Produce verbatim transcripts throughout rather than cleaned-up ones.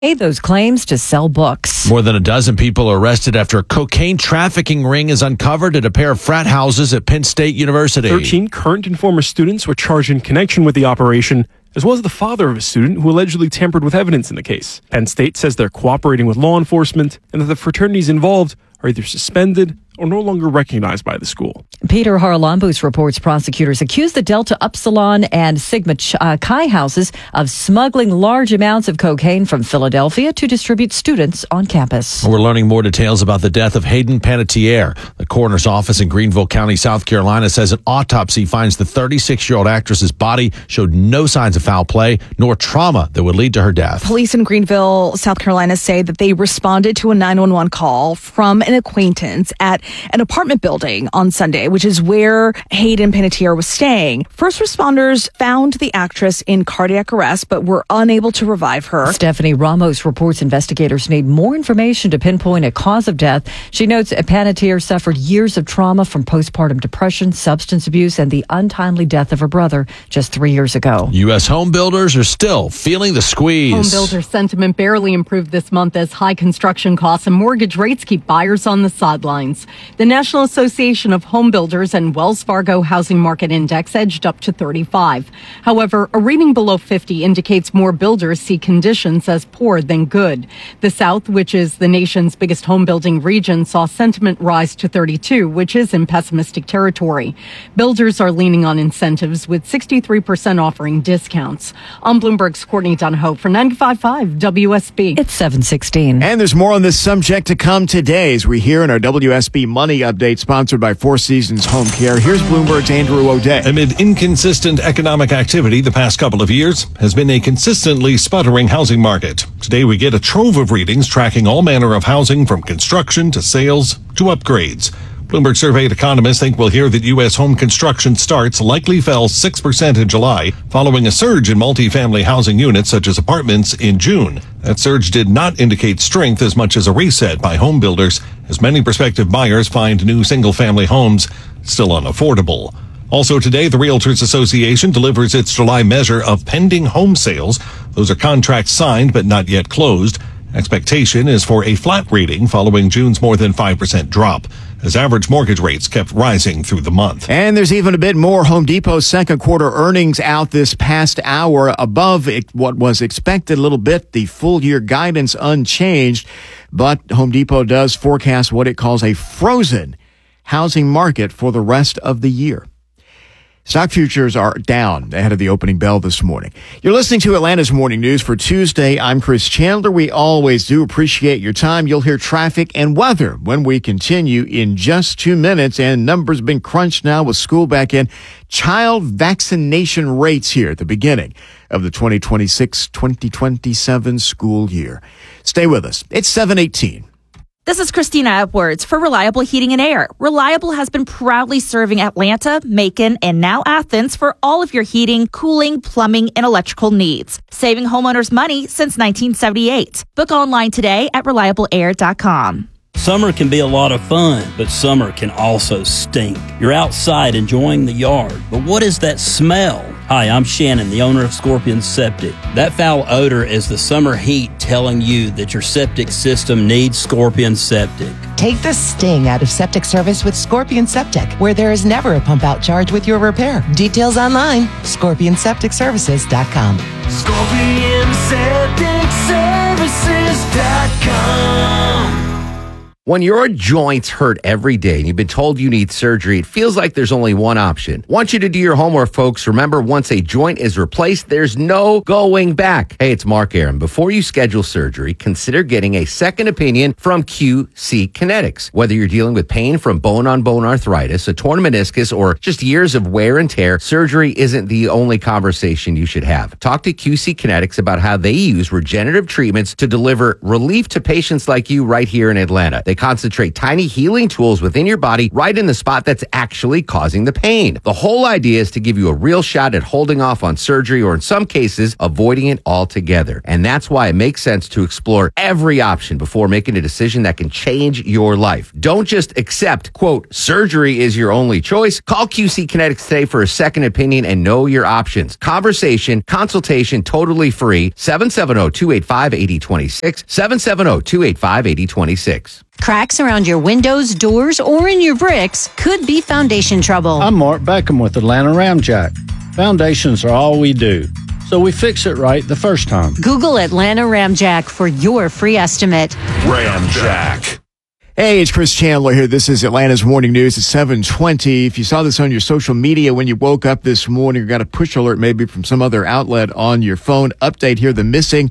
Made those claims to sell books. More than a dozen people are arrested after a cocaine trafficking ring is uncovered at a pair of frat houses at Penn State University. thirteen current and former students were charged in connection with the operation, as well as the father of a student who allegedly tampered with evidence in the case. Penn State says they're cooperating with law enforcement and that the fraternities involved are either suspended or no longer recognized by the school. Peter Haralambous reports prosecutors accuse the Delta Upsilon and Sigma Chi houses of smuggling large amounts of cocaine from Philadelphia to distribute students on campus. We're learning more details about the death of Hayden Panettiere. The coroner's office in Greenville County, South Carolina, says an autopsy finds the thirty-six-year-old actress's body showed no signs of foul play nor trauma that would lead to her death. Police in Greenville, South Carolina, say that they responded to a nine one one call from an acquaintance at an apartment building on Sunday, which is where Hayden Panettiere was staying. First responders found the actress in cardiac arrest, but were unable to revive her. Stephanie Ramos reports investigators need more information to pinpoint a cause of death. She notes Panettiere suffered years of trauma from postpartum depression, substance abuse, and the untimely death of her brother just three years ago. U S home builders are still feeling the squeeze. Home builder sentiment barely improved this month as high construction costs and mortgage rates keep buyers on the sidelines. The National Association of Home Builders and Wells Fargo Housing Market Index edged up to thirty-five. However, a reading below fifty indicates more builders see conditions as poor than good. The South, which is the nation's biggest home building region, saw sentiment rise to thirty-two, which is in pessimistic territory. Builders are leaning on incentives, with sixty-three percent offering discounts. On Bloomberg's Courtney Donahoe for ninety-five point five W S B. It's seven sixteen. And there's more on this subject to come today as we hear in our W S B Money Update, sponsored by Four Seasons Home Care. Here's Bloomberg's Andrew O'Day. Amid inconsistent economic activity the past couple of years has been a consistently sputtering housing market. Today we get a trove of readings tracking all manner of housing, from construction to sales to upgrades. Bloomberg surveyed economists think we'll hear that U S home construction starts likely fell six percent in July, following a surge in multifamily housing units such as apartments in June. That surge did not indicate strength as much as a reset by home builders, as many prospective buyers find new single-family homes still unaffordable. Also today, the Realtors Association delivers its July measure of pending home sales. Those are contracts signed but not yet closed. Expectation is for a flat reading following June's more than five percent drop, as average mortgage rates kept rising through the month. And there's even a bit more. Home Depot's second quarter earnings out this past hour, above what was expected a little bit. The full year guidance unchanged, but Home Depot does forecast what it calls a frozen housing market for the rest of the year. Stock futures are down ahead of the opening bell this morning. You're listening to Atlanta's Morning News for Tuesday. I'm Chris Chandler. We always do appreciate your time. You'll hear traffic and weather when we continue in just two minutes. And numbers been crunched now with school back in. Child vaccination rates here at the beginning of the twenty twenty-six twenty twenty-seven school year. Stay with us. It's seven eighteen. This is Christina Edwards for Reliable Heating and Air. Reliable has been proudly serving Atlanta, Macon, and now Athens for all of your heating, cooling, plumbing, and electrical needs. Saving homeowners money since nineteen seventy-eight. Book online today at reliable air dot com. Summer can be a lot of fun, but summer can also stink. You're outside enjoying the yard, but what is that smell? Hi, I'm Shannon, the owner of Scorpion Septic. That foul odor is the summer heat telling you that your septic system needs Scorpion Septic. Take the sting out of septic service with Scorpion Septic, where there is never a pump out charge with your repair. Details online, scorpion septic services dot com. scorpion septic services dot com. When your joints hurt every day and you've been told you need surgery, it feels like there's only one option. Want you to do your homework, folks. Remember, once a joint is replaced, there's no going back. Hey, it's Mark Aaron. Before you schedule surgery, consider getting a second opinion from Q C Kinetics. Whether you're dealing with pain from bone-on-bone arthritis, a torn meniscus, or just years of wear and tear, surgery isn't the only conversation you should have. Talk to Q C Kinetics about how they use regenerative treatments to deliver relief to patients like you right here in Atlanta. They concentrate tiny healing tools within your body right in the spot that's actually causing the pain. The whole idea is to give you a real shot at holding off on surgery, or in some cases, avoiding it altogether. And that's why it makes sense to explore every option before making a decision that can change your life. Don't just accept, quote, surgery is your only choice. Call Q C Kinetics today for a second opinion and know your options. Conversation, consultation, totally free. seven seven zero, two eight five, eight zero two six. seven seven zero, two eight five, eight zero two six. Cracks around your windows, doors, or in your bricks could be foundation trouble. I'm Mark Beckham with Atlanta Ramjack. Foundations are all we do, so we fix it right the first time. Google Atlanta Ramjack for your free estimate. Ramjack. Hey, it's Chris Chandler here. This is Atlanta's Morning News at seven twenty. If you saw this on your social media when you woke up this morning, or got a push alert maybe from some other outlet on your phone, update here, the missing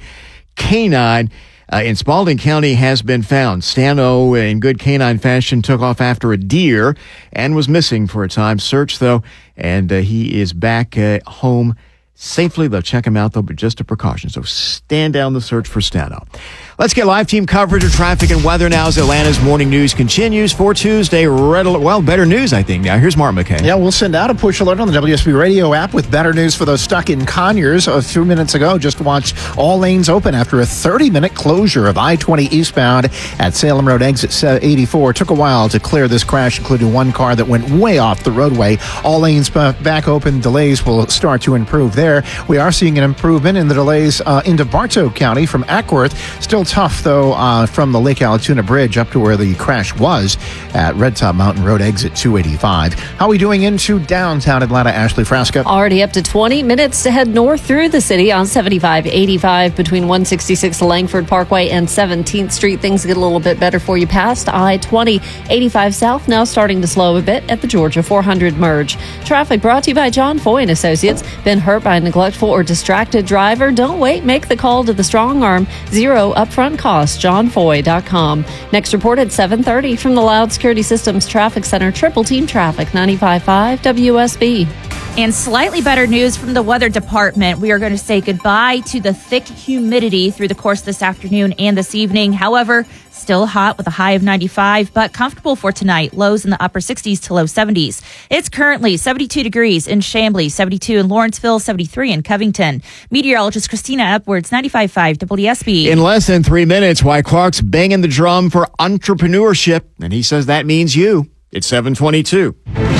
canine Uh, in Spalding County has been found. Stano, in good canine fashion, took off after a deer and was missing for a time. Search, though, and uh, he is back uh, home safely. They'll check him out, though, but just a precaution. So stand down the search for Stano. Let's get live team coverage of traffic and weather now as Atlanta's Morning News continues for Tuesday. Red alert, well, better news, I think. Now, here's Mark McKay. Yeah, we'll send out a push alert on the W S B radio app with better news for those stuck in Conyers. A few minutes ago, just watched all lanes open after a thirty-minute closure of I twenty eastbound at Salem Road exit eighty-four. It took a while to clear this crash, including one car that went way off the roadway. All lanes back open. Delays will start to improve there. We are seeing an improvement in the delays uh, into Bartow County from Ackworth. Still tough, though, uh, from the Lake Allatoona Bridge up to where the crash was at Red Top Mountain Road exit two eighty-five. How are we doing into downtown Atlanta, Ashley Frasca? Already up to twenty minutes to head north through the city on seventy-five eighty-five between one sixty-six Langford Parkway and seventeenth Street. Things get a little bit better for you past I twenty. eighty-five South now starting to slow a bit at the Georgia four hundred merge. Traffic brought to you by John Foy and Associates. Been hurt by a neglectful or distracted driver? Don't wait. Make the call to the strong arm. Zero upfront cost. john foy dot com. Next report at seven thirty from the Loud Security Systems Traffic Center. Triple Team Traffic, ninety-five point five W S B. And slightly better news from the weather department. We are going to say goodbye to the thick humidity through the course of this afternoon and this evening. However, still hot with a high of ninety-five, but comfortable for tonight. Lows in the upper sixties to low seventies. It's currently seventy-two degrees in Chamblee, seventy-two in Lawrenceville, seventy-three in Covington. Meteorologist Christina Edwards, ninety-five point five W S B. In less than three minutes, why Clark's banging the drum for entrepreneurship, and he says that means you. It's seven twenty-two.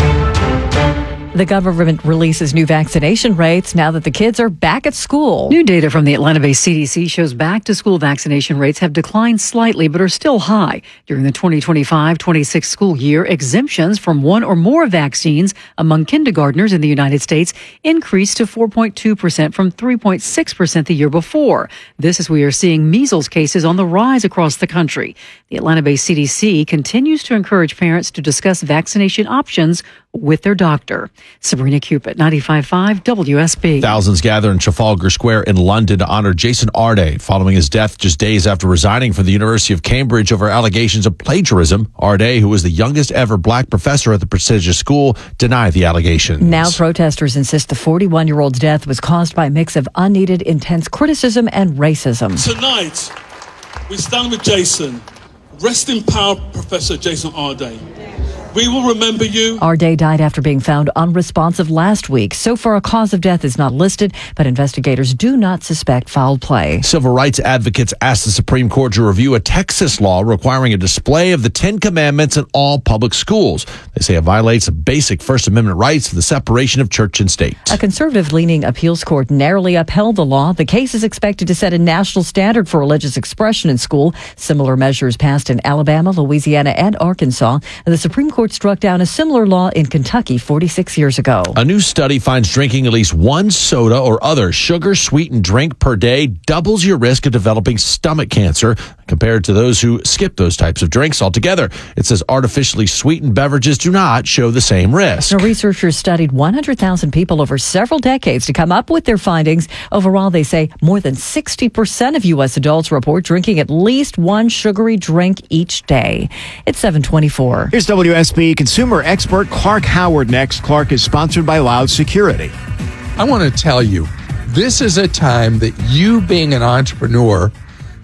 The government releases new vaccination rates now that the kids are back at school. New data from the Atlanta-based C D C shows back-to-school vaccination rates have declined slightly but are still high. During the twenty twenty-five twenty-six school year, exemptions from one or more vaccines among kindergartners in the United States increased to four point two percent from three point six percent the year before. This is we are seeing measles cases on the rise across the country. The Atlanta-based C D C continues to encourage parents to discuss vaccination options with their doctor. Sabrina Cupid, ninety-five point five W S B. Thousands gather in Trafalgar Square in London to honor Jason Arday following his death just days after resigning from the University of Cambridge over allegations of plagiarism. Arday, who was the youngest ever black professor at the prestigious school, denied the allegations. Now protesters insist the forty-one-year-old's death was caused by a mix of unneeded, intense criticism and racism. Tonight, we stand with Jason. Rest in power, Professor Jason Arday. We will remember you. Arday died after being found unresponsive last week. So far, a cause of death is not listed, but investigators do not suspect foul play. Civil rights advocates asked the Supreme Court to review a Texas law requiring a display of the Ten Commandments in all public schools. They say it violates basic First Amendment rights to the separation of church and state. A conservative-leaning appeals court narrowly upheld the law. The case is expected to set a national standard for religious expression in school. Similar measures passed in Alabama, Louisiana, and Arkansas. The Supreme Court struck down a similar law in Kentucky forty-six years ago. A new study finds drinking at least one soda or other sugar-sweetened drink per day doubles your risk of developing stomach cancer compared to those who skip those types of drinks altogether. It says artificially sweetened beverages do not show the same risk. The researchers studied one hundred thousand people over several decades to come up with their findings. Overall, they say more than sixty percent of U S adults report drinking at least one sugary drink each day. It's seven twenty-four. Here's W S B consumer expert Clark Howard next. Clark is sponsored by Loud Security. I want to tell you, this is a time that you being an entrepreneur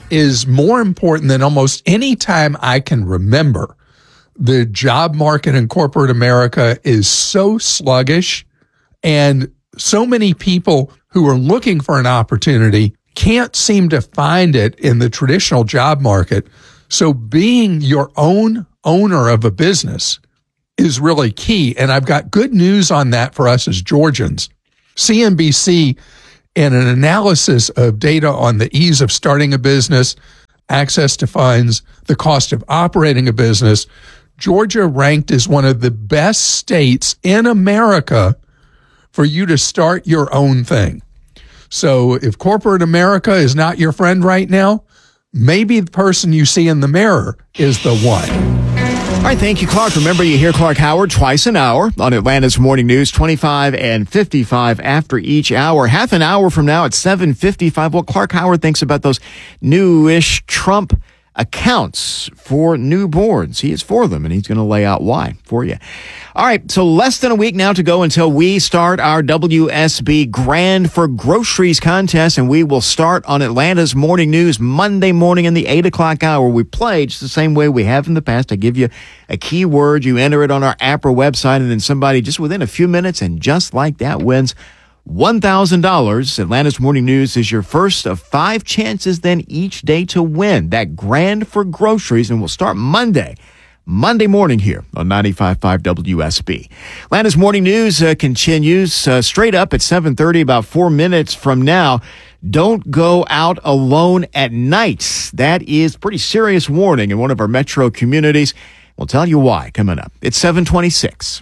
is more important than almost any time I can remember. The job market in corporate America is so sluggish, and so many people who are looking for an opportunity can't seem to find it in the traditional job market. So being your own owner of a business is really key. And I've got good news on that for us as Georgians. C N B C, in an analysis of data on the ease of starting a business, access to funds, the cost of operating a business, Georgia ranked as one of the best states in America for you to start your own thing. So if corporate America is not your friend right now, maybe the person you see in the mirror is the one. All right, thank you, Clark. Remember, you hear Clark Howard twice an hour on Atlanta's Morning News, twenty-five and fifty-five after each hour. Half an hour from now at seven fifty-five, what Clark Howard thinks about those newish Trump accounts for newborns. He is for them, and he's going to lay out why for you. All right, so less than a week now to go until we start our W S B Grand for Groceries contest, and we will start on Atlanta's Morning News Monday morning in the eight o'clock hour. We play just the same way we have in the past. I give you a keyword, you enter it on our app or website, and then somebody just within a few minutes, and just like that, wins one thousand dollars. Atlanta's Morning News is your first of five chances then each day to win that Grand for Groceries, and we'll start Monday. Monday morning here on ninety-five point five W S B. Atlanta's Morning News uh, continues uh, straight up at seven thirty, about four minutes from now. Don't go out alone at night. That is pretty serious warning in one of our metro communities. We'll tell you why coming up. It's seven twenty-six.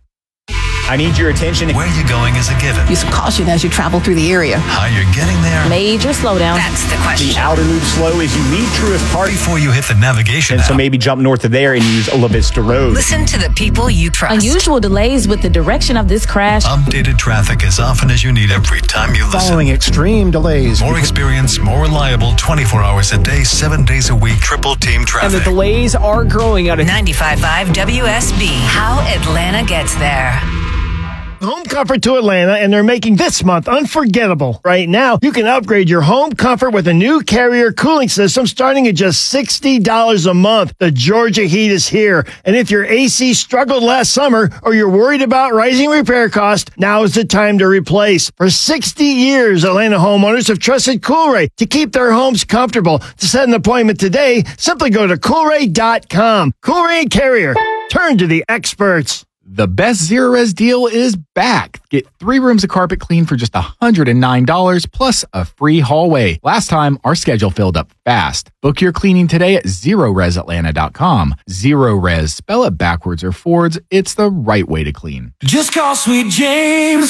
I need your attention. Where you're going is a given. Use caution as you travel through the area. How you're getting there. Major slowdown. That's the question. The outer loop slow as you leave Truist Park. Before you hit the navigation And app. so maybe jump north of there and use La Vista Road. Listen to the people you trust. Unusual delays with the direction of this crash. Updated traffic as often as you need every time you listen. Following extreme delays. More experience, more reliable, twenty-four hours a day, seven days a week, triple team traffic. And the delays are growing out of ninety-five point five W S B. How Atlanta gets there. Home Comfort to Atlanta, and they're making this month unforgettable. Right now, you can upgrade your home comfort with a new Carrier cooling system starting at just sixty dollars a month. The Georgia heat is here, and if your A C struggled last summer or you're worried about rising repair costs, now is the time to replace. For sixty years, Atlanta homeowners have trusted Coolray to keep their homes comfortable. To set an appointment today, simply go to Coolray dot com. Coolray and Carrier. Turn to the experts. The best Zero Res deal is back. Get three rooms of carpet clean for just one hundred nine dollars plus a free hallway. Last time, our schedule filled up fast. Book your cleaning today at zero res atlanta dot com. Zero Res, spell it backwards or forwards. It's the right way to clean. Just call Sweet James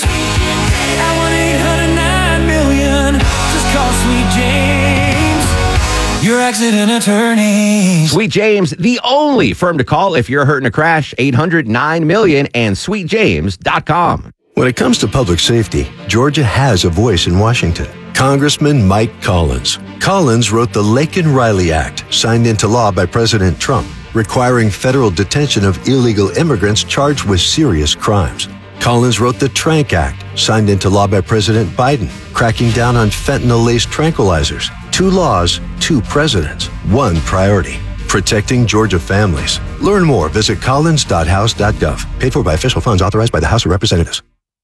at one eight hundred nine million. Just call Sweet James, your accident attorney. Sweet James, the only firm to call if you're hurt in a crash. eight hundred nine million and sweet james dot com. When it comes to public safety, Georgia has a voice in Washington. Congressman Mike Collins. Collins wrote the Laken-Riley Act, signed into law by President Trump, requiring federal detention of illegal immigrants charged with serious crimes. Collins wrote the Trank Act, signed into law by President Biden, cracking down on fentanyl-laced tranquilizers. Two laws, two presidents, one priority. Protecting Georgia families. Learn more. Visit collins dot house dot gov. Paid for by official funds authorized by the House of Representatives.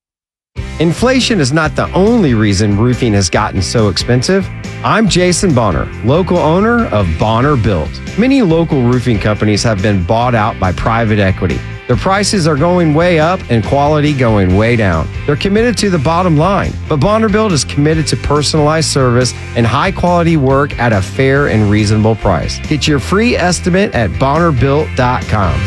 Inflation is not the only reason roofing has gotten so expensive. I'm Jason Bonner, local owner of Bonner Built. Many local roofing companies have been bought out by private equity. Their prices are going way up and quality going way down. They're committed to the bottom line, but Bonner Built is committed to personalized service and high quality work at a fair and reasonable price. Get your free estimate at bonner built dot com.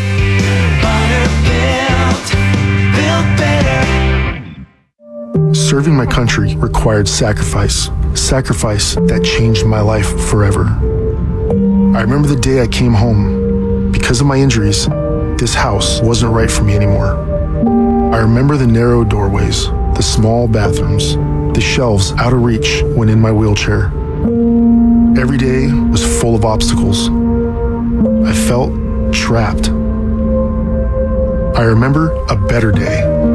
Serving my country required sacrifice, sacrifice that changed my life forever. I remember the day I came home. Because of my injuries, this house wasn't right for me anymore. I remember the narrow doorways, the small bathrooms, the shelves out of reach when in my wheelchair. Every day was full of obstacles. I felt trapped. I remember a better day.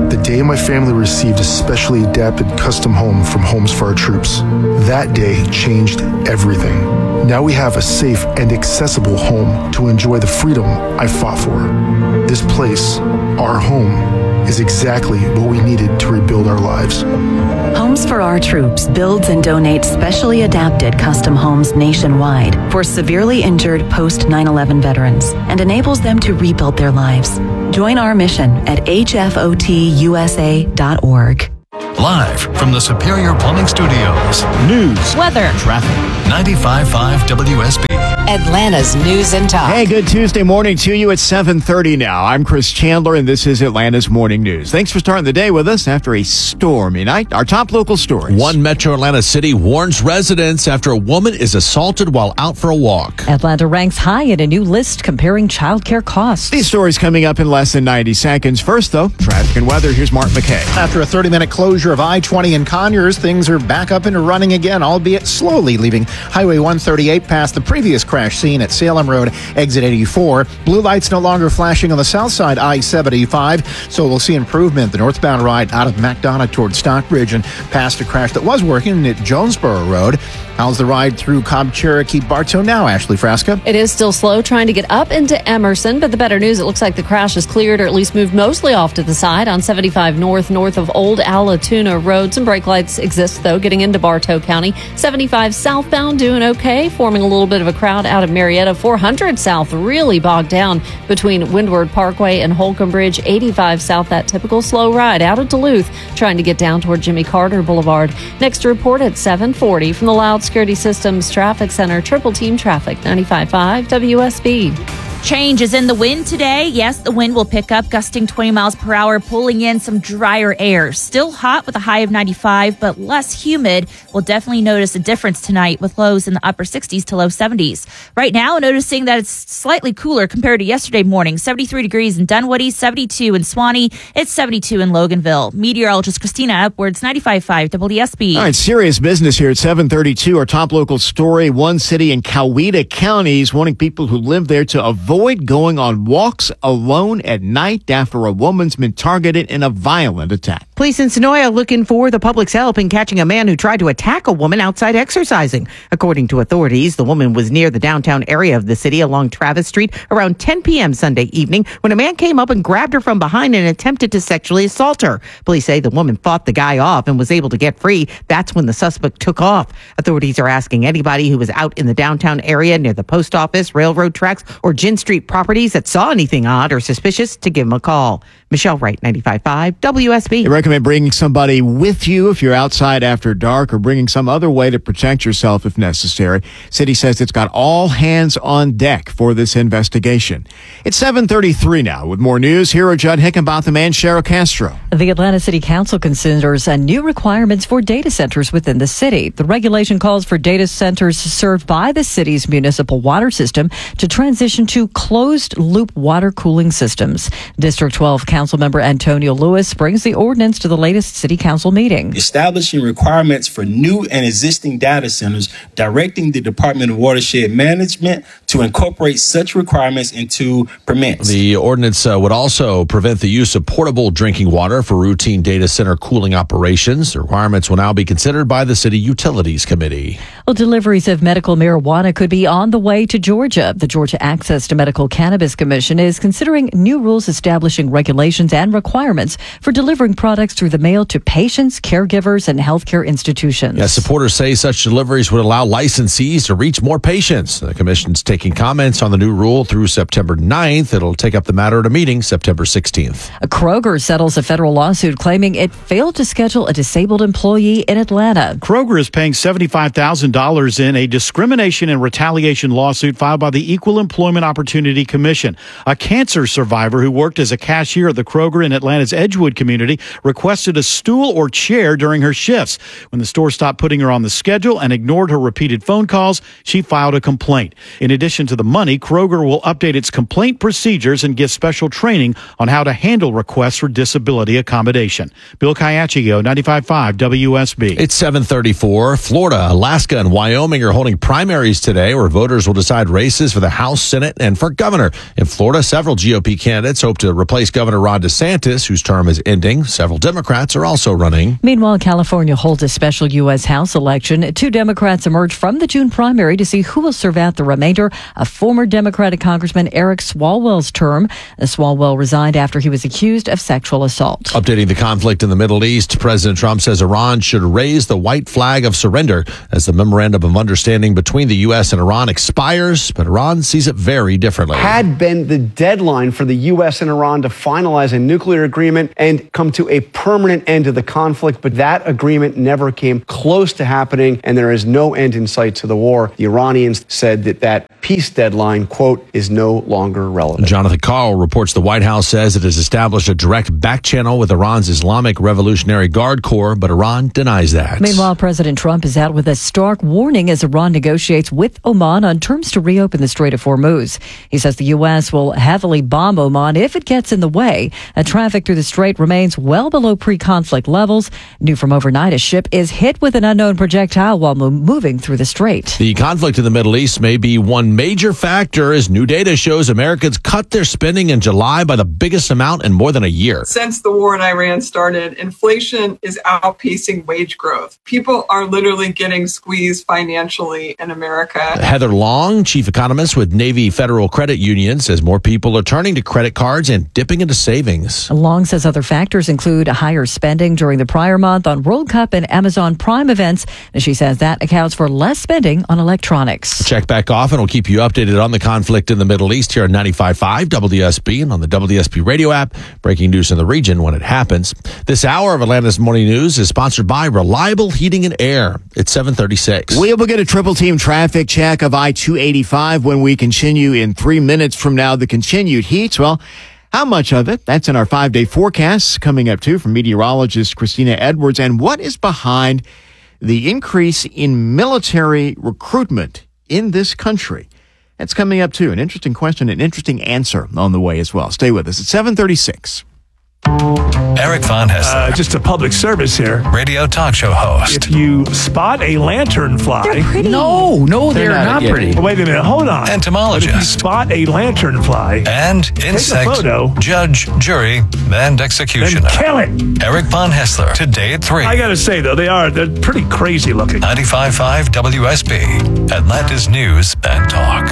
The day my family received a specially adapted custom home from Homes for Our Troops. That day changed everything. Now we have a safe and accessible home to enjoy the freedom I fought for. This place, our home, is exactly what we needed to rebuild our lives. Homes for Our Troops builds and donates specially adapted custom homes nationwide for severely injured post nine eleven veterans and enables them to rebuild their lives. Join our mission at H F O T U S A dot org. Live from the Superior Plumbing Studios. News, weather, traffic. ninety-five point five W S B. Atlanta's News and Talk. Hey, good Tuesday morning to you at seven thirty now. I'm Chris Chandler, and this is Atlanta's Morning News. Thanks for starting the day with us after a stormy night. Our top local stories. One Metro Atlanta city warns residents after a woman is assaulted while out for a walk. Atlanta ranks high in a new list comparing childcare costs. These stories coming up in less than ninety seconds. First, though, traffic and weather. Here's Mark McKay. After a thirty-minute closure of I twenty in Conyers, things are back up and running again, albeit slowly, leaving Highway one thirty-eight past the previous crash scene at Salem Road, exit eighty-four. Blue lights no longer flashing on the south side I seventy-five, so we'll see improvement. The northbound ride out of McDonough towards Stockbridge and past a crash that was working at Jonesboro Road. How's the ride through Cobb, Cherokee, Bartow now, Ashley Frasca? It is still slow trying to get up into Emerson, but the better news, it looks like the crash is cleared or at least moved mostly off to the side on seventy-five North, north of Old Alatoona Road. Some brake lights exist, though, getting into Bartow County. seventy-five southbound doing okay, forming a little bit of a crowd out of Marietta. four hundred south really bogged down between Windward Parkway and Holcomb Bridge. eighty-five south, that typical slow ride out of Duluth, trying to get down toward Jimmy Carter Boulevard. Next report at seven forty from the Loud Security Systems Traffic Center. Triple Team Traffic, ninety-five point five W S B. Change is in the wind today. Yes, the wind will pick up, gusting twenty miles per hour, pulling in some drier air. Still hot with a high of ninety-five, but less humid. We'll definitely notice a difference tonight with lows in the upper sixties to low seventies. Right now, noticing that it's slightly cooler compared to yesterday morning. seventy-three degrees in Dunwoody, seventy-two in Swanee. It's seventy-two in Loganville. Meteorologist Christina Upwards, ninety-five point five W S B. All right, serious business here at seven thirty-two. Our top local story, one city in Coweta County is wanting people who live there to avoid going on walks alone at night after a woman's been targeted in a violent attack. Police in Sonoya looking for the public's help in catching a man who tried to attack a woman outside exercising. According to authorities, the woman was near the downtown area of the city along Travis Street around ten p.m. Sunday evening when a man came up and grabbed her from behind and attempted to sexually assault her. Police say the woman fought the guy off and was able to get free. That's when the suspect took off. Authorities are asking anybody who was out in the downtown area near the post office, railroad tracks, or Gin Street properties that saw anything odd or suspicious to give them a call. Michelle Wright, ninety-five point five W S B. They recommend bringing somebody with you if you're outside after dark or bringing some other way to protect yourself if necessary. City says it's got all hands on deck for this investigation. It's seven thirty-three now. With more news, here are Judd Hickenbotham and Cheryl Castro. The Atlanta City Council considers a new requirements for data centers within the city. The regulation calls for data centers served by the city's municipal water system to transition to closed-loop water cooling systems. District twelve Councilmember Antonio Lewis brings the ordinance to the latest City Council meeting. Establishing requirements for new and existing data centers, directing the Department of Watershed Management to incorporate such requirements into permits. The ordinance uh, would also prevent the use of portable drinking water for routine data center cooling operations. The requirements will now be considered by the City Utilities Committee. Well, deliveries of medical marijuana could be on the way to Georgia. The Georgia Access to Medical Cannabis Commission is considering new rules establishing regulations and requirements for delivering products through the mail to patients, caregivers, and healthcare institutions. Yeah, supporters say such deliveries would allow licensees to reach more patients. The commission's taking comments on the new rule through September ninth. It'll take up the matter at a meeting September sixteenth. A Kroger settles a federal lawsuit claiming it failed to schedule a disabled employee in Atlanta. Kroger is paying seventy-five thousand dollars in a discrimination and retaliation lawsuit filed by the Equal Employment Opportunity Commission. A cancer survivor who worked as a cashier at the Kroger in Atlanta's Edgewood community requested a stool or chair during her shifts. When the store stopped putting her on the schedule and ignored her repeated phone calls, she filed a complaint. In addition addition to the money, Kroger will update its complaint procedures and give special training on how to handle requests for disability accommodation. Bill Kayachio, ninety-five point five W S B. It's seven thirty-four. Florida, Alaska, and Wyoming are holding primaries today where voters will decide races for the House, Senate, and for governor. In Florida, several G O P candidates hope to replace Governor Ron DeSantis, whose term is ending. Several Democrats are also running. Meanwhile, California holds a special U S. House election. Two Democrats emerge from the June primary to see who will serve out the remainder of former Democratic Congressman Eric Swalwell's term. Swalwell resigned after he was accused of sexual assault. Updating the conflict in the Middle East, President Trump says Iran should raise the white flag of surrender as the memorandum of understanding between the U S and Iran expires, but Iran sees it very differently. Had been the deadline for the U S and Iran to finalize a nuclear agreement and come to a permanent end to the conflict, but that agreement never came close to happening, and there is no end in sight to the war. The Iranians said that that peace deadline, quote, is no longer relevant. Jonathan Karl reports the White House says it has established a direct back channel with Iran's Islamic Revolutionary Guard Corps, but Iran denies that. Meanwhile, President Trump is out with a stark warning as Iran negotiates with Oman on terms to reopen the Strait of Hormuz. He says the U S will heavily bomb Oman if it gets in the way. Uh, traffic through the strait remains well below pre-conflict levels. New from overnight, a ship is hit with an unknown projectile while mo- moving through the strait. The conflict in the Middle East may be one major factor as new data shows Americans cut their spending in July by the biggest amount in more than a year. Since the war in Iran started, inflation is outpacing wage growth. People are literally getting squeezed financially in America. Heather Long, chief economist with Navy Federal Credit Union, says more people are turning to credit cards and dipping into savings. Long says other factors include higher spending during the prior month on World Cup and Amazon Prime events. And she says that accounts for less spending on electronics. Check back off and we'll keep you updated on the conflict in the Middle East here on ninety-five point five W S B and on the W S B radio app. Breaking news in the region when it happens. This hour of Atlanta's Morning News is sponsored by Reliable Heating and Air. It's seven thirty-six. We will get a triple team traffic check of I two eighty-five when we continue in three minutes from now. The continued heat, well, how much of it? That's in our five-day forecast coming up, too, from meteorologist Christina Edwards. And what is behind the increase in military recruitment in this country? That's coming up, too. An interesting question, an interesting answer on the way as well. Stay with us at seven thirty-six. Eric Von Hessler. Uh, just a public service here. Radio talk show host. If you spot a lanternfly. They're pretty. No, no, they're, They're not, not pretty. pretty. Wait a minute, hold on. Entomologist. But if you spot a lanternfly. And take insect. a photo. Judge, jury, and executioner. Then kill it. Eric Von Hessler. Today at three. I gotta say, though, they are, they're pretty crazy looking. ninety-five point five W S B. Atlanta's News and Talk.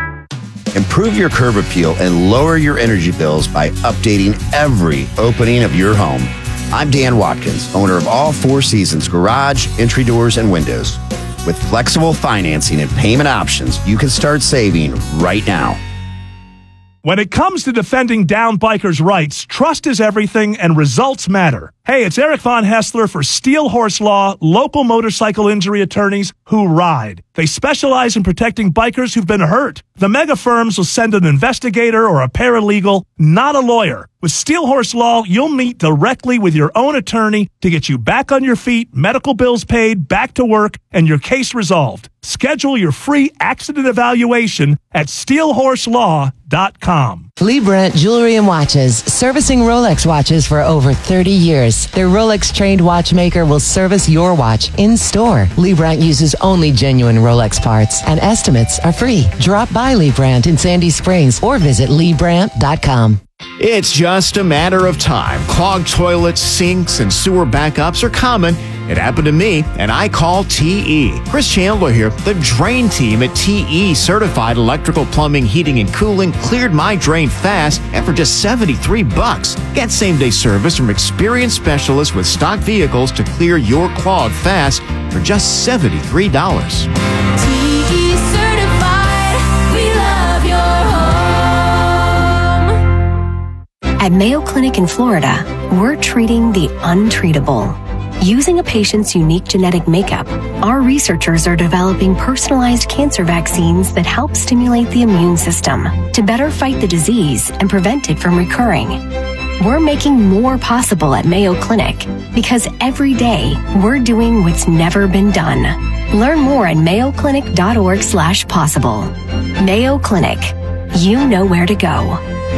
Improve your curb appeal and lower your energy bills by updating every opening of your home. I'm Dan Watkins, owner of All Four Seasons Garage, Entry Doors, and Windows. With flexible financing and payment options, you can start saving right now. When it comes to defending down bikers' rights, trust is everything and results matter. Hey, it's Eric Von Hessler for Steel Horse Law, local motorcycle injury attorneys who ride. They specialize in protecting bikers who've been hurt. The mega firms will send an investigator or a paralegal, not a lawyer. With Steel Horse Law, you'll meet directly with your own attorney to get you back on your feet, medical bills paid, back to work, and your case resolved. Schedule your free accident evaluation at steel horse law dot com. Lee Brandt Jewelry and Watches, servicing Rolex watches for over thirty years. Their Rolex-trained watchmaker will service your watch in store. Lee Brandt uses only genuine Rolex parts, and estimates are free. Drop by Lee Brandt in Sandy Springs or visit lee brandt dot com. It's just a matter of time. Clogged toilets, sinks, and sewer backups are common. It happened to me, and I call T E. Chris Chandler here. The drain team at T E Certified Electrical Plumbing, Heating, and Cooling cleared my drain fast and for just seventy-three bucks. Get same-day service from experienced specialists with stock vehicles to clear your clog fast for just seventy-three dollars. At Mayo Clinic in Florida, we're treating the untreatable. Using a patient's unique genetic makeup, our researchers are developing personalized cancer vaccines that help stimulate the immune system to better fight the disease and prevent it from recurring. We're making more possible at Mayo Clinic because every day we're doing what's never been done. Learn more at mayoclinic.org slash possible. Mayo Clinic. You know where to go.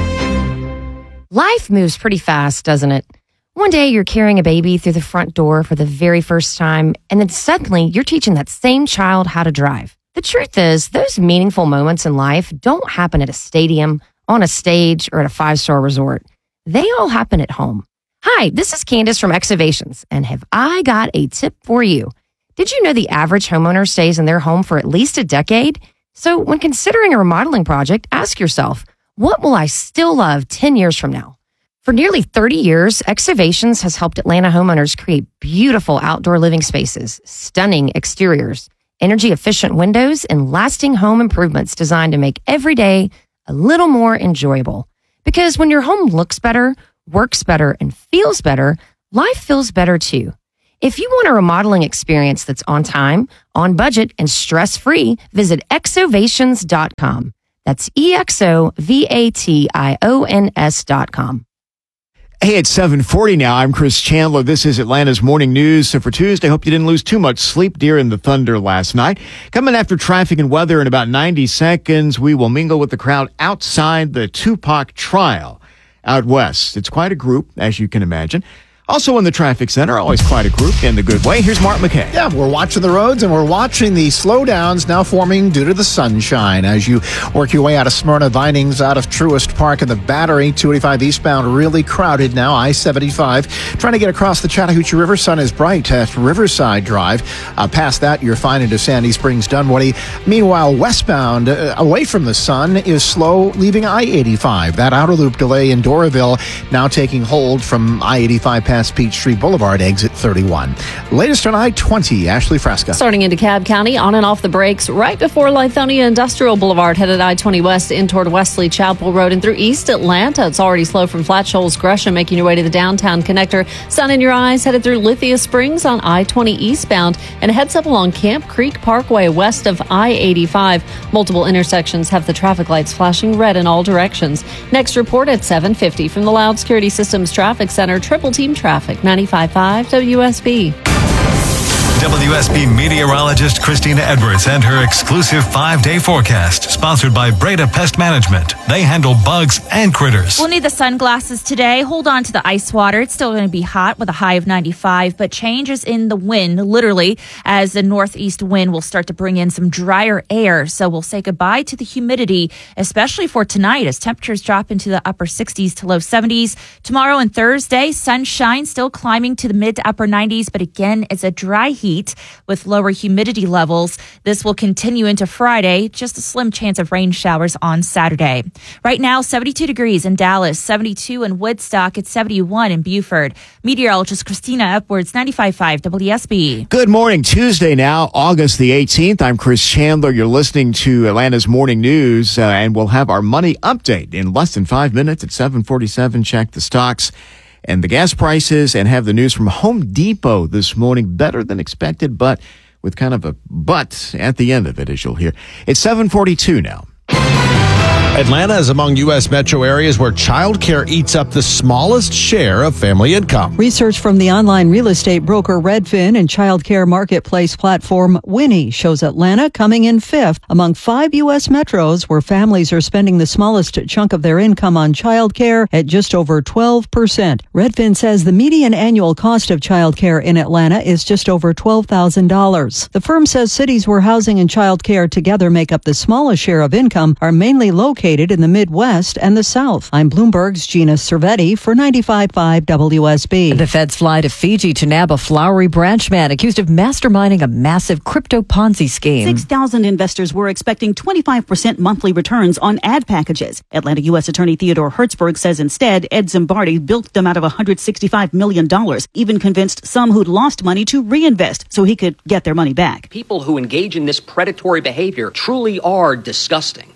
Life moves pretty fast, doesn't it? One day you're carrying a baby through the front door for the very first time, and then suddenly you're teaching that same child how to drive. The truth is, those meaningful moments in life don't happen at a stadium, on a stage, or at a five-star resort. They all happen at home. Hi, this is Candace from Excavations, and have I got a tip for you? Did you know the average homeowner stays in their home for at least a decade? So when considering a remodeling project, ask yourself, what will I still love ten years from now? For nearly thirty years, Excavations has helped Atlanta homeowners create beautiful outdoor living spaces, stunning exteriors, energy-efficient windows, and lasting home improvements designed to make every day a little more enjoyable. Because when your home looks better, works better, and feels better, life feels better too. If you want a remodeling experience that's on time, on budget, and stress-free, visit exovations dot com. That's E X O V A T I O N S dot com. Hey, it's seven forty now. I'm Chris Chandler. This is Atlanta's Morning News. So for Tuesday, hope you didn't lose too much sleep during the thunder last night. Coming after traffic and weather in about ninety seconds, we will mingle with the crowd outside the Tupac trial out west. It's quite a group, as you can imagine. Also in the traffic center, always quite a group in the good way. Here's Mark McKay. Yeah, we're watching the roads and we're watching the slowdowns now forming due to the sunshine. As you work your way out of Smyrna, Vinings, out of Truist Park and the Battery, two eighty-five eastbound, really crowded now, I seventy-five. Trying to get across the Chattahoochee River, sun is bright at Riverside Drive. Uh, past that, you're fine into Sandy Springs, Dunwoody. Meanwhile, westbound, uh, away from the sun, is slow, leaving I eighty-five. That outer loop delay in Doraville now taking hold from I eighty-five past Peachtree Boulevard, exit thirty-one. Latest on I twenty, Ashley Fresca. Starting into Cobb County, on and off the brakes, right before Lithonia Industrial Boulevard, headed I twenty west in toward Wesley Chapel Road and through East Atlanta. It's already slow from Flat Shoals, Gresham, making your way to the downtown connector. Sun in your eyes, headed through Lithia Springs on I twenty eastbound and heads up along Camp Creek Parkway west of I eighty-five. Multiple intersections have the traffic lights flashing red in all directions. Next report at seven fifty from the Loud Security Systems Traffic Center, Triple Team Traffic, ninety-five point five W S B. W S B meteorologist Christina Edwards and her exclusive five-day forecast, sponsored by Breda Pest Management. They handle bugs and critters. We'll need the sunglasses today. Hold on to the ice water. It's still going to be hot with a high of ninety-five, but changes in the wind, literally, as the northeast wind will start to bring in some drier air. So we'll say goodbye to the humidity, especially for tonight, as temperatures drop into the upper sixties to low seventies. Tomorrow and Thursday, sunshine still climbing to the mid to upper nineties, but again, it's a dry heat with lower humidity levels. This will continue into Friday. Just a slim chance of rain showers on Saturday. Right now, seventy-two degrees in Dallas, seventy-two in Woodstock, it's seventy-one in Beaufort. Meteorologist Christina Edwards, ninety-five point five W S B. Good morning. Tuesday now, August the eighteenth. I'm Chris Chandler. You're listening to Atlanta's Morning News, uh, and we'll have our money update in less than five minutes at seven forty-seven. Check the stocks and the gas prices, and have the news from Home Depot this morning. Better than expected, but with kind of a but at the end of it, as you'll hear. It's seven forty-two now. Atlanta is among U S metro areas where childcare eats up the smallest share of family income. Research from the online real estate broker Redfin and childcare marketplace platform Winnie shows Atlanta coming in fifth among five U S metros where families are spending the smallest chunk of their income on childcare at just over twelve percent. Redfin says the median annual cost of childcare in Atlanta is just over twelve thousand dollars. The firm says cities where housing and childcare together make up the smallest share of income are mainly located in the Midwest and the South. I'm Bloomberg's Gina Cervetti for ninety-five point five W S B. The feds fly to Fiji to nab a flowery branch man accused of masterminding a massive crypto Ponzi scheme. six thousand investors were expecting twenty-five percent monthly returns on ad packages. Atlanta U S Attorney Theodore Hertzberg says instead, Ed Zimbardi bilked them out of one hundred sixty-five million dollars, even convinced some who'd lost money to reinvest so he could get their money back. People who engage in this predatory behavior truly are disgusting.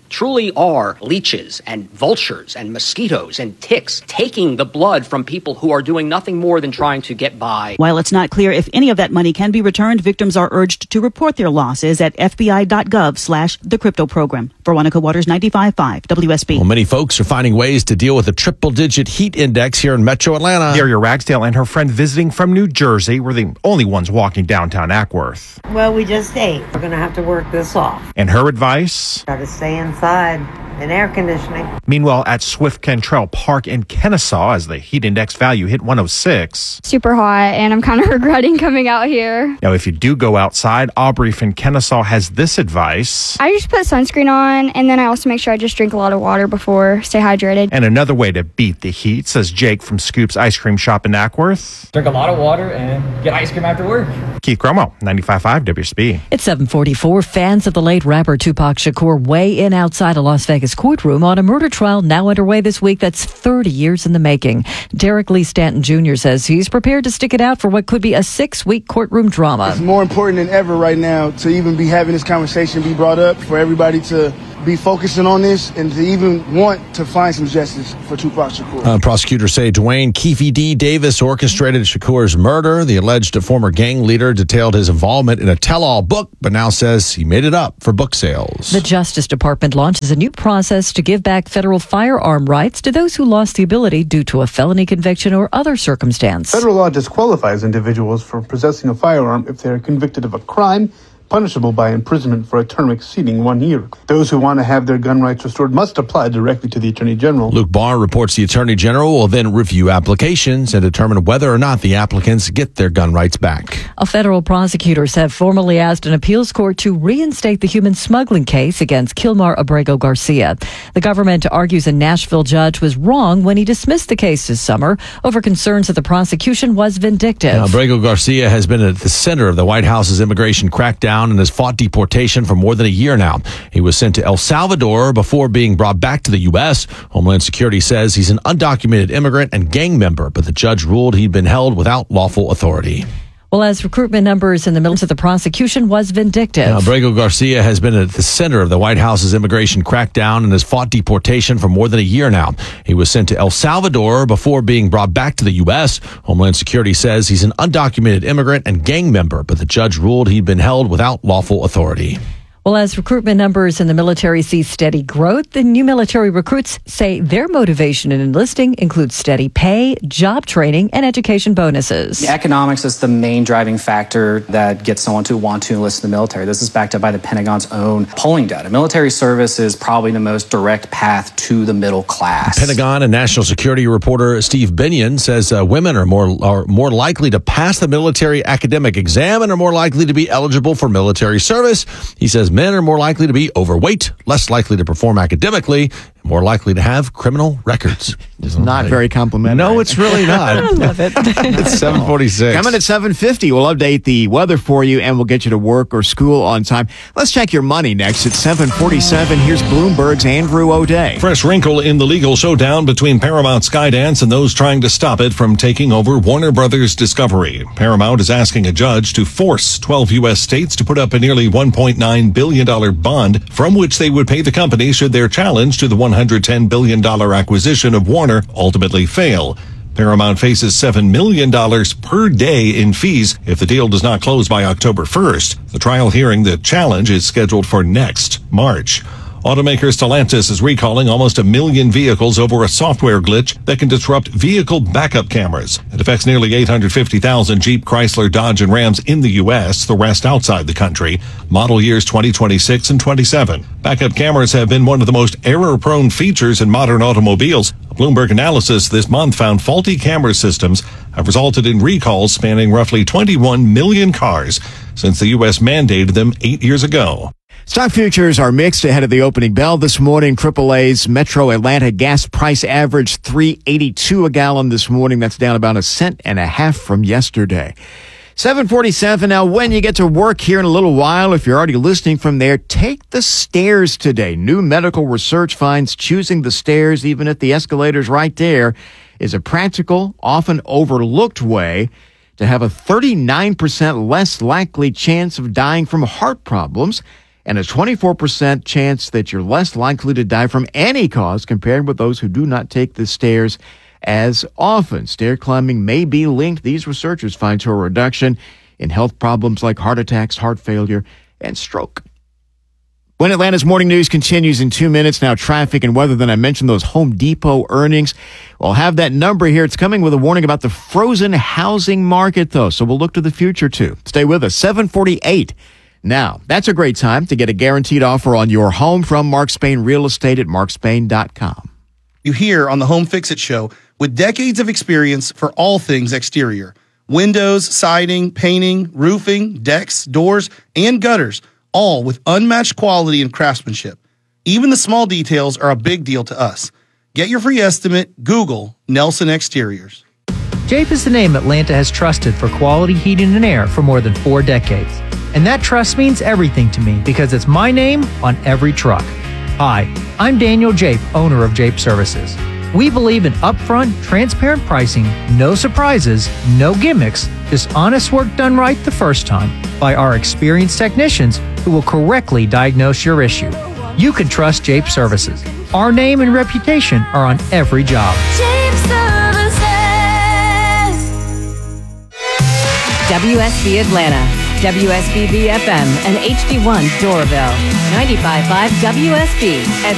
truly are leeches and vultures and mosquitoes and ticks taking the blood from people who are doing nothing more than trying to get by. While it's not clear if any of that money can be returned, victims are urged to report their losses at fbi.gov slash the crypto program. Veronica Waters, ninety-five point five W S B. Well, many folks are finding ways to deal with a triple-digit heat index here in Metro Atlanta. Daria Ragsdale and her friend visiting from New Jersey were the only ones walking downtown Ackworth. Well, we just ate. We're going to have to work this off. And her advice? Got to stay inside and air conditioning. Meanwhile, at Swift Cantrell Park in Kennesaw, as the heat index value hit one oh six. Super hot, and I'm kind of regretting coming out here. Now, if you do go outside, Aubrey from Kennesaw has this advice. I just put sunscreen on, and then I also make sure I just drink a lot of water before, stay hydrated. And another way to beat the heat, says Jake from Scoop's Ice Cream Shop in Ackworth. Drink a lot of water and get ice cream after work. Keith Cromo, ninety-five point five W S B. It's seven forty-four. Fans of the late rapper Tupac Shakur weigh in outside a Las Vegas courtroom on a murder trial now underway this week that's thirty years in the making. Derek Lee Stanton Junior says he's prepared to stick it out for what could be a six-week courtroom drama. It's more important than ever right now to even be having this conversation be brought up, for everybody to be focusing on this and to even want to find some justice for Tupac Shakur. Uh, prosecutors say Dwayne Keefe D. Davis orchestrated Shakur's murder. The alleged former gang leader detailed his involvement in a tell-all book, but now says he made it up for book sales. The Justice Department launches a new process to give back federal firearm rights to those who lost the ability due to a felony conviction or other circumstance. Federal law disqualifies individuals from possessing a firearm if they are convicted of a crime punishable by imprisonment for a term exceeding one year. Those who want to have their gun rights restored must apply directly to the Attorney General. Luke Barr reports the Attorney General will then review applications and determine whether or not the applicants get their gun rights back. A federal prosecutors have formally asked an appeals court to reinstate the human smuggling case against Kilmar Abrego Garcia. The government argues a Nashville judge was wrong when he dismissed the case this summer over concerns that the prosecution was vindictive. Now, Abrego Garcia has been at the center of the White House's immigration crackdown and has fought deportation for more than a year now. He was sent to El Salvador before being brought back to the U S. Homeland Security says he's an undocumented immigrant and gang member, but the judge ruled he'd been held without lawful authority. Well, as recruitment numbers in the middle of the prosecution was vindictive. Now, Abrego Garcia has been at the center of the White House's immigration crackdown and has fought deportation for more than a year now. He was sent to El Salvador before being brought back to the U S. Homeland Security says he's an undocumented immigrant and gang member, but the judge ruled he'd been held without lawful authority. Well, as recruitment numbers in the military see steady growth, the new military recruits say their motivation in enlisting includes steady pay, job training, and education bonuses. The economics is the main driving factor that gets someone to want to enlist in the military. This is backed up by the Pentagon's own polling data. Military service is probably the most direct path to the middle class. Pentagon and National Security reporter Steve Binion says uh, women are more are more likely to pass the military academic exam and are more likely to be eligible for military service. He says men are more likely to be overweight, less likely to perform academically, and more likely to have criminal records. It's not very complimentary. No, it's really not. I love it. It's seven forty-six. Coming at seven fifty, we'll update the weather for you and we'll get you to work or school on time. Let's check your money next at seven forty-seven. Here's Bloomberg's Andrew O'Day. Fresh wrinkle in the legal showdown between Paramount Skydance and those trying to stop it from taking over Warner Brothers Discovery. Paramount is asking a judge to force twelve U S states to put up a nearly one point nine billion dollars bond from which they would pay the company should their challenge to the one hundred ten billion dollars acquisition of Warner ultimately fail. Paramount faces seven million dollars per day in fees if the deal does not close by October first. The trial hearing, the challenge, is scheduled for next March. Automaker Stellantis is recalling almost a million vehicles over a software glitch that can disrupt vehicle backup cameras. It affects nearly eight hundred fifty thousand Jeep, Chrysler, Dodge, and Rams in the U S, the rest outside the country. Model years twenty twenty-six and twenty-seven. Backup cameras have been one of the most error-prone features in modern automobiles. A Bloomberg analysis this month found faulty camera systems have resulted in recalls spanning roughly twenty-one million cars since the U S mandated them eight years ago. Stock futures are mixed ahead of the opening bell this morning. triple A's Metro Atlanta gas price average three eighty-two a gallon this morning. That's down about a cent and a half from yesterday. seven forty-seven. Now, when you get to work here in a little while, if you're already listening from there, take the stairs today. New medical research finds choosing the stairs, even if the escalator's right there, is a practical, often overlooked way to have a thirty-nine percent less likely chance of dying from heart problems. and a twenty-four percent chance that you're less likely to die from any cause compared with those who do not take the stairs as often. Stair climbing may be linked, these researchers find, to a reduction in health problems like heart attacks, heart failure, and stroke. When Atlanta's Morning News continues in two minutes, now traffic and weather. Then I mentioned those Home Depot earnings. We'll have that number here. It's coming with a warning about the frozen housing market, though, so we'll look to the future, too. Stay with us. seven forty-eight. Now, that's a great time to get a guaranteed offer on your home from Mark Spain Real Estate at mark spain dot com. You hear on the Home Fix-It Show, with decades of experience for all things exterior. Windows, siding, painting, roofing, decks, doors, and gutters, all with unmatched quality and craftsmanship. Even the small details are a big deal to us. Get your free estimate, Google Nelson Exteriors. Jape is the name Atlanta has trusted for quality heating and air for more than four decades. And that trust means everything to me because it's my name on every truck. Hi, I'm Daniel Jape, owner of Jape Services. We believe in upfront, transparent pricing, no surprises, no gimmicks, just honest work done right the first time by our experienced technicians who will correctly diagnose your issue. You can trust Jape Services. Our name and reputation are on every job. Jape Services. W S B Atlanta, W S B B F M, and H D one Doraville, ninety-five point five W S B.